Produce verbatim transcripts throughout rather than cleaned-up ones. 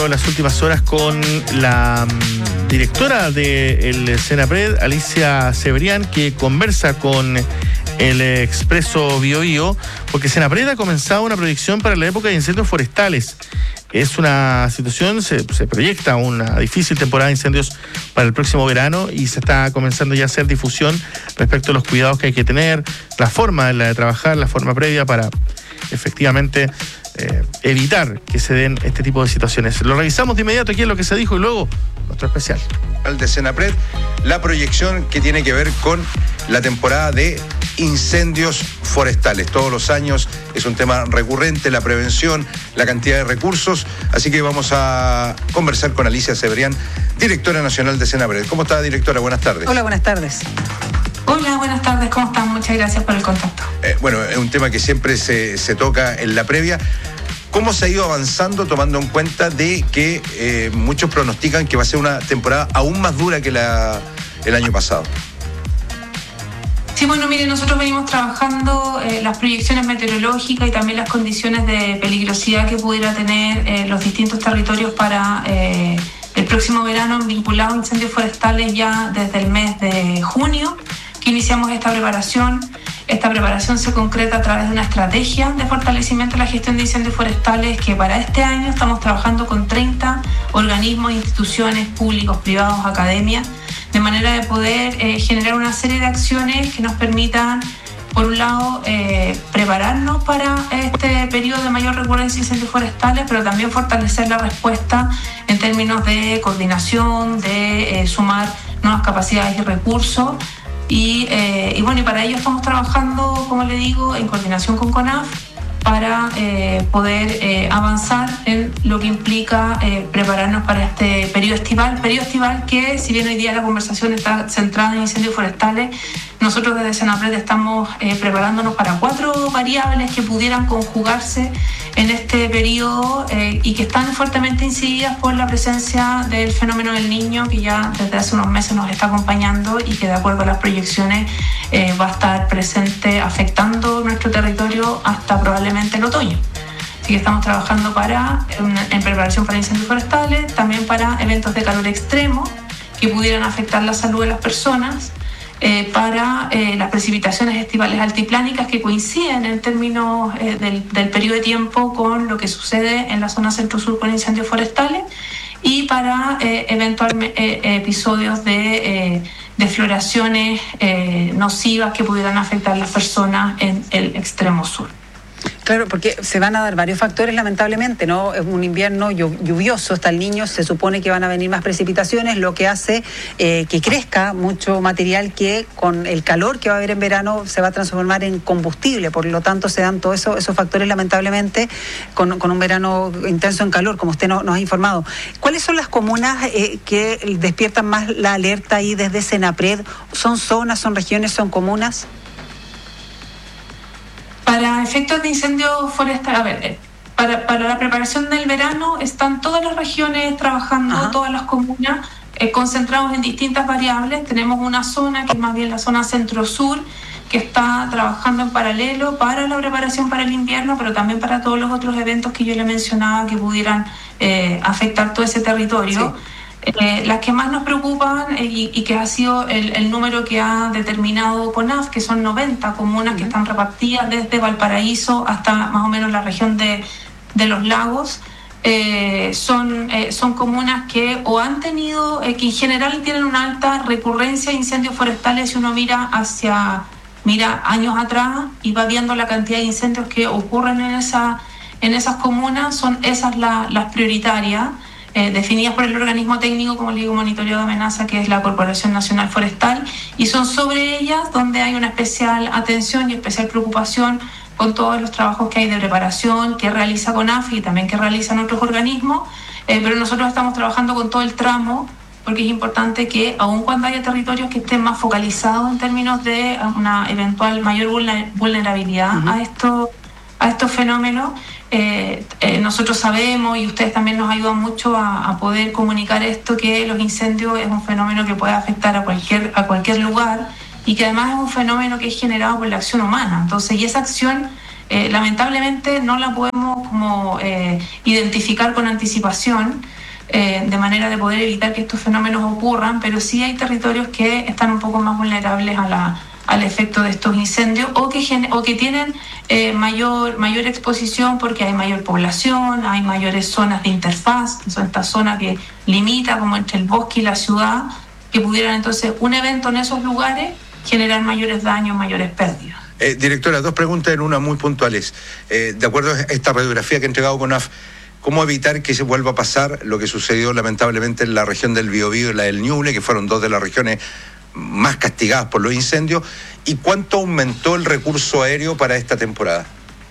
Las últimas horas con la um, directora del Senapred, Alicia Cebrián, que conversa con el Expreso Biobío, porque Senapred ha comenzado una proyección para la época de incendios forestales. Es una situación, se, se proyecta una difícil temporada de incendios para el próximo verano y se está comenzando ya a hacer difusión respecto a los cuidados que hay que tener, la forma de, la de trabajar, la forma previa para efectivamente eh, evitar que se den este tipo de situaciones. Lo revisamos de inmediato aquí en lo que se dijo y luego nuestro especial. Al de Senapred, la proyección que tiene que ver con la temporada de incendios forestales. Todos los años es un tema recurrente, la prevención, la cantidad de recursos, así que vamos a conversar con Alicia Cebrián, directora nacional de Senapred. ¿Cómo está, directora? Buenas tardes. Hola, buenas tardes. Hola, buenas tardes, ¿cómo están? Muchas gracias por el contacto. Eh, bueno, es un tema que siempre se, se toca en la previa. ¿Cómo se ha ido avanzando tomando en cuenta de que eh, muchos pronostican que va a ser una temporada aún más dura que la, el año pasado? Sí, bueno, miren, nosotros venimos trabajando eh, las proyecciones meteorológicas y también las condiciones de peligrosidad que pudiera tener eh, los distintos territorios para eh, el próximo verano vinculado a incendios forestales ya desde el mes de junio, que iniciamos esta preparación. Esta preparación se concreta a través de una estrategia de fortalecimiento de la gestión de incendios forestales que para este año estamos trabajando con treinta organismos, instituciones, públicos, privados, academias, de manera de poder eh, generar una serie de acciones que nos permitan, por un lado, eh, prepararnos para este periodo de mayor recurrencia de incendios forestales, pero también fortalecer la respuesta en términos de coordinación, de eh, sumar nuevas capacidades y recursos. Y, eh, y bueno, y para ello estamos trabajando, como le digo, en coordinación con CONAF para eh, poder eh, avanzar en lo que implica eh, prepararnos para este periodo estival. Periodo estival que, si bien hoy día la conversación está centrada en incendios forestales, nosotros desde Senapred estamos eh, preparándonos para cuatro variables que pudieran conjugarse en este periodo eh, y que están fuertemente incididas por la presencia del fenómeno del Niño, que ya desde hace unos meses nos está acompañando y que de acuerdo a las proyecciones eh, va a estar presente afectando nuestro territorio hasta probablemente el otoño. Así que estamos trabajando para, en, en preparación para incendios forestales, también para eventos de calor extremo que pudieran afectar la salud de las personas, Eh, para eh, las precipitaciones estivales altiplánicas que coinciden en términos eh, del, del periodo de tiempo con lo que sucede en la zona centro-sur con incendios forestales y para eh, eventuales eh, episodios de, eh, de floraciones eh, nocivas que pudieran afectar a las personas en el extremo sur. Claro, porque se van a dar varios factores, lamentablemente, ¿no? Es un invierno lluvioso, está el Niño, se supone que van a venir más precipitaciones, lo que hace eh, que crezca mucho material que con el calor que va a haber en verano se va a transformar en combustible, por lo tanto se dan todos eso, esos factores, lamentablemente, con, con un verano intenso en calor, como usted no, nos ha informado. ¿Cuáles son las comunas eh, que despiertan más la alerta ahí desde Senapred? ¿Son zonas, son regiones, son comunas? Para efectos de incendios forestales, a ver, para, para la preparación del verano están todas las regiones trabajando, Ajá. todas las comunas eh, concentrados en distintas variables. Tenemos una zona que es más bien la zona centro-sur, que está trabajando en paralelo para la preparación para el invierno, pero también para todos los otros eventos que yo le mencionaba que pudieran eh, afectar todo ese territorio. Sí. Eh, las que más nos preocupan eh, y, y que ha sido el, el número que ha determinado CONAF, que son noventa comunas uh-huh. que están repartidas desde Valparaíso hasta más o menos la región de, de los lagos, eh, son, eh, son comunas que o han tenido, eh, que en general tienen una alta recurrencia de incendios forestales. Si uno mira hacia mira años atrás y va viendo la cantidad de incendios que ocurren en, esa, en esas comunas, son esas la, las prioritarias. Eh, definidas por el organismo técnico, como le digo, monitoreo de amenaza, que es la Corporación Nacional Forestal, y son sobre ellas donde hay una especial atención y especial preocupación con todos los trabajos que hay de preparación que realiza CONAF y también que realizan otros organismos, eh, pero nosotros estamos trabajando con todo el tramo, porque es importante que, aun cuando haya territorios que estén más focalizados en términos de una eventual mayor vulnerabilidad uh-huh. a estos a estos fenómenos, eh, eh, nosotros sabemos y ustedes también nos ayudan mucho a, a poder comunicar esto, que los incendios es un fenómeno que puede afectar a cualquier, a cualquier lugar y que además es un fenómeno que es generado por la acción humana. Entonces, y esa acción eh, lamentablemente no la podemos como eh, identificar con anticipación, eh, de manera de poder evitar que estos fenómenos ocurran, pero sí hay territorios que están un poco más vulnerables a la al efecto de estos incendios o que, o que tienen eh, mayor, mayor exposición porque hay mayor población, hay mayores zonas de interfaz, que son estas zonas que limita como entre el bosque y la ciudad, que pudieran entonces un evento en esos lugares generar mayores daños, mayores pérdidas. Eh, directora, dos preguntas en una muy puntuales. Eh, de acuerdo a esta radiografía que ha entregado CONAF, ¿cómo evitar que se vuelva a pasar lo que sucedió lamentablemente en la región del Biobío y la del Ñuble, que fueron dos de las regiones más castigadas por los incendios? ¿Y cuánto aumentó el recurso aéreo para esta temporada?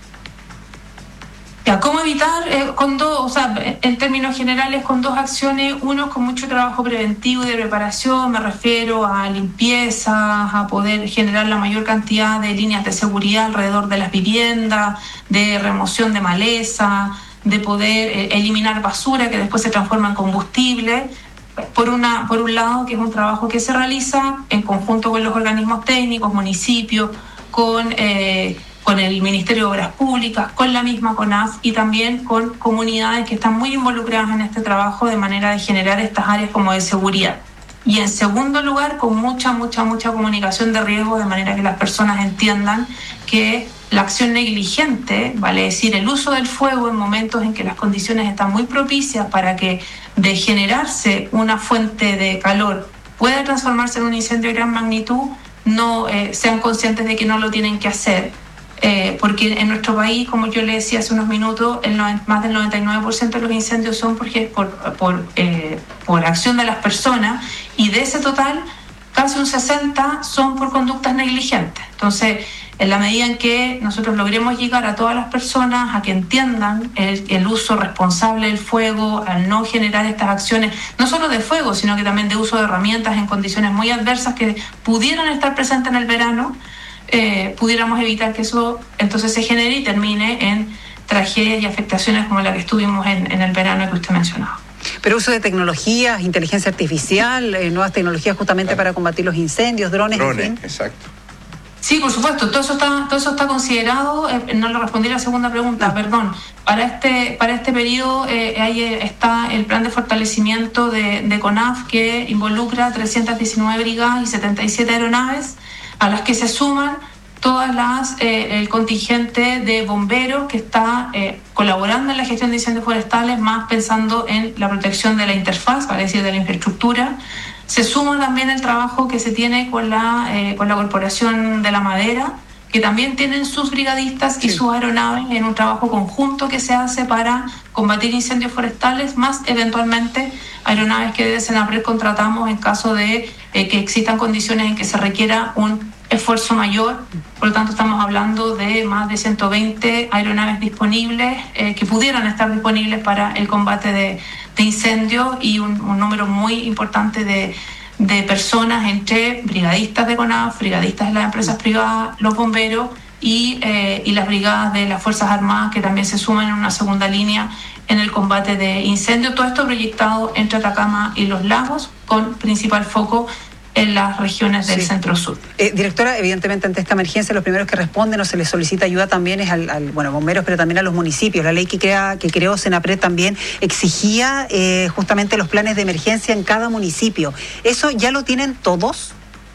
Ya, ¿cómo evitar? Eh, con dos, o sea, en términos generales, con dos acciones. Uno, con mucho trabajo preventivo y de preparación, me refiero a limpieza, a poder generar la mayor cantidad de líneas de seguridad alrededor de las viviendas, de remoción de maleza, de poder eh, eliminar basura que después se transforma en combustible. Por, una, por un lado, que es un trabajo que se realiza en conjunto con los organismos técnicos, municipios, con, eh, con el Ministerio de Obras Públicas, con la misma CONAF y también con comunidades que están muy involucradas en este trabajo de manera de generar estas áreas como de seguridad. Y en segundo lugar, con mucha, mucha, mucha comunicación de riesgo, de manera que las personas entiendan que la acción negligente, vale decir, el uso del fuego en momentos en que las condiciones están muy propicias para que de generarse una fuente de calor pueda transformarse en un incendio de gran magnitud, no eh, sean conscientes de que no lo tienen que hacer. Eh, porque en nuestro país, como yo le decía hace unos minutos, el noventa, más del noventa y nueve por ciento de los incendios son porque, por, por, eh, por acción de las personas, y de ese total, casi un sesenta por ciento son por conductas negligentes. Entonces, en la medida en que nosotros logremos llegar a todas las personas a que entiendan el, el uso responsable del fuego, al no generar estas acciones, no solo de fuego, sino que también de uso de herramientas en condiciones muy adversas que pudieran estar presentes en el verano, eh, pudiéramos evitar que eso entonces se genere y termine en tragedias y afectaciones como la que estuvimos en, en el verano que usted mencionaba. Pero uso de tecnologías, inteligencia artificial, eh, nuevas tecnologías justamente claro. para combatir los incendios, drones, drones, en fin. Exacto. Sí, por supuesto, todo eso está, todo eso está considerado. Eh, no le respondí a la segunda pregunta, no. perdón. Para este, para este periodo eh, ahí está el plan de fortalecimiento de, de CONAF, que involucra trescientas diecinueve brigadas y setenta y siete aeronaves, a las que se suman todas las eh, el contingente de bomberos que está eh, colaborando en la gestión de incendios forestales, más pensando en la protección de la interfaz, vale decir, de la infraestructura. Se suma también el trabajo que se tiene con la, eh, con la Corporación de la Madera, que también tienen sus brigadistas sí. y sus aeronaves en un trabajo conjunto que se hace para combatir incendios forestales, más eventualmente aeronaves que desde Senapred contratamos en caso de eh, que existan condiciones en que se requiera un esfuerzo mayor. Por lo tanto, estamos hablando de más de ciento veinte aeronaves disponibles eh, que pudieran estar disponibles para el combate de, de incendios, y un, un número muy importante de, de personas entre brigadistas de CONAF, brigadistas de las empresas privadas, los bomberos y, eh, y las brigadas de las Fuerzas Armadas, que también se suman en una segunda línea en el combate de incendios. Todo esto proyectado entre Atacama y Los Lagos, con principal foco en las regiones del sí. centro-sur. Eh, directora, evidentemente ante esta emergencia los primeros que responden o se les solicita ayuda también es al, al bueno, bomberos, pero también a los municipios. La ley que, crea, que creó Senapred también exigía eh, justamente los planes de emergencia en cada municipio. ¿Eso ya lo tienen todos?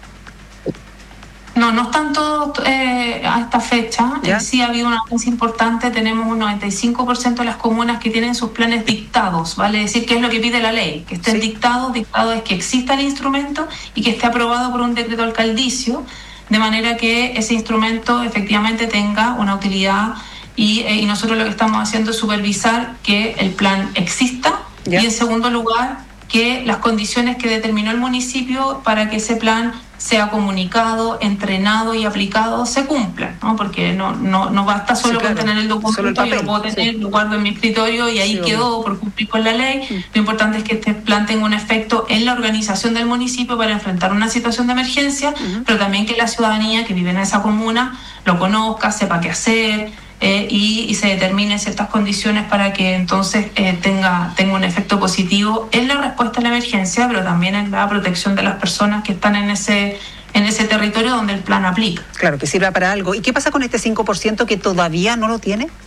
No, no están todos eh, a esta fecha. Eh, sí ha habido una avance importante. Tenemos un noventa y cinco por ciento de las comunas que tienen sus planes dictados, vale decir que es lo que pide la ley, que estén sí. dictados. Dictado es que exista el instrumento y que esté aprobado por un decreto alcaldicio, de manera que ese instrumento efectivamente tenga una utilidad, y, eh, y nosotros lo que estamos haciendo es supervisar que el plan exista ¿Ya? y en segundo lugar que las condiciones que determinó el municipio para que ese plan sea comunicado, entrenado y aplicado se cumplan, ¿no? Porque no, no, no basta solo sí, claro. con tener el documento, el yo lo puedo tener, sí. lo guardo en mi escritorio y ahí sí, quedó por cumplir con la ley. Sí. Lo importante es que este plan tenga un efecto en la organización del municipio para enfrentar una situación de emergencia, uh-huh. pero también que la ciudadanía que vive en esa comuna lo conozca, sepa qué hacer, Eh, y, y se determinen ciertas condiciones para que entonces eh, tenga, tenga un efecto positivo en la respuesta a la emergencia, pero también en la protección de las personas que están en ese, en ese territorio donde el plan aplica. Claro, que sirva para algo. ¿Y qué pasa con este cinco por ciento que todavía no lo tiene?